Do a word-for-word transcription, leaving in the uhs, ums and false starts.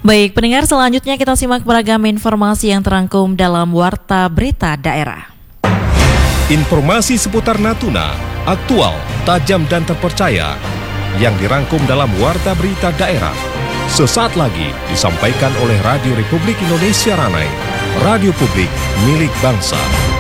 Baik, pendengar, selanjutnya kita simak beragam informasi yang terangkum dalam Warta Berita Daerah. Informasi seputar Natuna, aktual, tajam dan terpercaya, yang dirangkum dalam Warta Berita Daerah. Sesaat lagi disampaikan oleh Radio Republik Indonesia Ranai, radio publik milik bangsa.